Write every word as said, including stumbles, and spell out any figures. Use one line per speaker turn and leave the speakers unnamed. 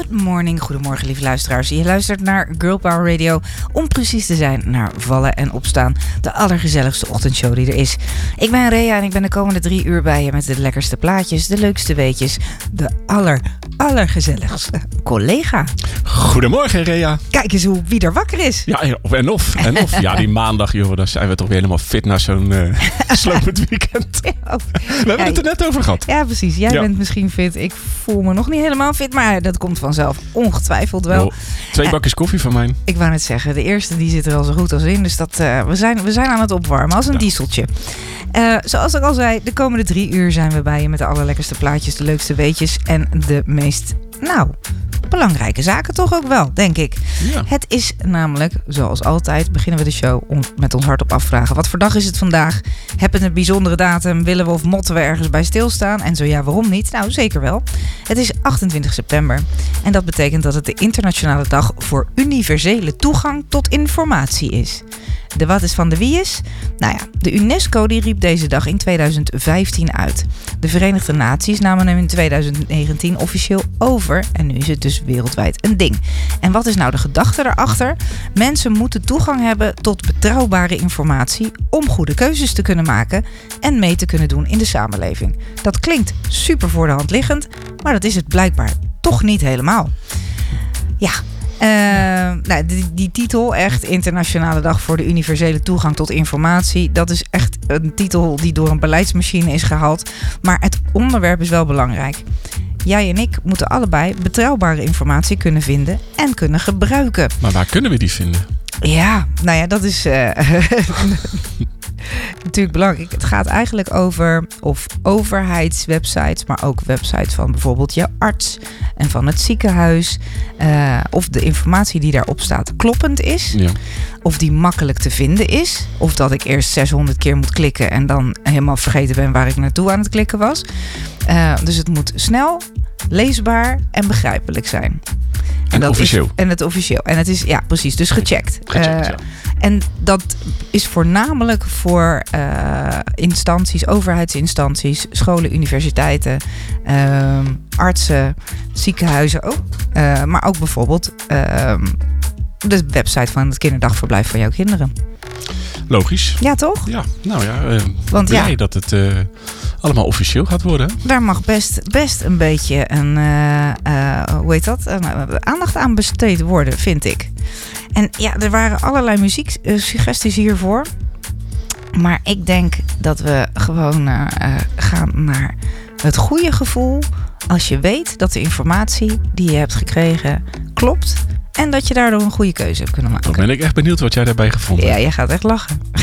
Good morning, goedemorgen lieve luisteraars. Je luistert naar Girl Power Radio, om precies te zijn naar Vallen en Opstaan. De allergezelligste ochtendshow die er is. Ik ben Rea en ik ben de komende drie uur bij je met de lekkerste plaatjes, de leukste weetjes, de aller, allergezelligste collega.
Goedemorgen Rea.
Kijk eens hoe wie er wakker is.
Ja, en of, en of. Ja, die maandag, joh, dan zijn we toch weer helemaal fit na zo'n uh, slopend weekend. We hebben ja, het er net over gehad.
Ja, precies. Jij ja. bent misschien fit. Ik voel me nog niet helemaal fit, maar dat komt vanzelf ongetwijfeld wel.
Oh, twee bakjes uh, koffie van mij.
Ik wou net zeggen, de eerste die zit er al zo goed als in. Dus dat, uh, we, zijn, we zijn aan het opwarmen als een ja. dieseltje. Uh, zoals ik al zei, de komende drie uur zijn we bij je met de allerlekkerste plaatjes, de leukste weetjes en de meest, nou, belangrijke zaken toch ook wel, denk ik. Ja. Het is namelijk, zoals altijd, beginnen we de show om met ons hart op afvragen. Wat voor dag is het vandaag? Hebben we een bijzondere datum? Willen we of motten we ergens bij stilstaan? En zo ja, waarom niet? Nou, zeker wel. Het is achtentwintig september. En dat betekent dat het de internationale dag voor universele toegang tot informatie is. De wat is van de wie is? Nou ja, de UNESCO die riep deze dag in tweeduizend vijftien uit. De Verenigde Naties namen hem in tweeduizend negentien officieel over. En nu is het dus wereldwijd een ding. En wat is nou de gedachte daarachter? Mensen moeten toegang hebben tot betrouwbare informatie om goede keuzes te kunnen maken en mee te kunnen doen in de samenleving. Dat klinkt super voor de hand liggend, maar dat is het blijkbaar toch niet helemaal. Ja. Uh, nou, die, die titel, echt Internationale Dag voor de Universele Toegang tot Informatie, dat is echt een titel die door een beleidsmachine is gehaald. Maar het onderwerp is wel belangrijk. Jij en ik moeten allebei betrouwbare informatie kunnen vinden en kunnen gebruiken.
Maar waar kunnen we die vinden?
Ja, nou ja, dat is uh, natuurlijk belangrijk. Het gaat eigenlijk over of overheidswebsites, maar ook websites van bijvoorbeeld jouw arts en van het ziekenhuis. Uh, of de informatie die daarop staat kloppend is. Ja. Of die makkelijk te vinden is. Of dat ik eerst zeshonderd keer moet klikken en dan helemaal vergeten ben waar ik naartoe aan het klikken was. Uh, dus het moet snel, leesbaar en begrijpelijk zijn.
En, en dat officieel.
Is, en het officieel. En het is, ja, precies, dus gecheckt.
Gecheckt,
uh,
ja.
En dat is voornamelijk voor uh, instanties, overheidsinstanties, scholen, universiteiten, uh, artsen, ziekenhuizen ook. Uh, maar ook bijvoorbeeld uh, de website van het kinderdagverblijf van jouw kinderen.
Logisch.
Ja, toch?
Ja, nou ja, uh,
Want
blij
ja,
dat het uh, allemaal officieel gaat worden.
Daar mag best, best een beetje een, uh, uh, hoe heet dat? Een, uh, aandacht aan besteed worden, vind ik. En ja, er waren allerlei muzieksuggesties hiervoor. Maar ik denk dat we gewoon uh, uh, gaan naar het goede gevoel als je weet dat de informatie die je hebt gekregen klopt. En dat je daardoor een goede keuze hebt kunnen maken.
Dan ben ik echt benieuwd wat jij daarbij gevonden hebt.
Ja, jij gaat echt lachen.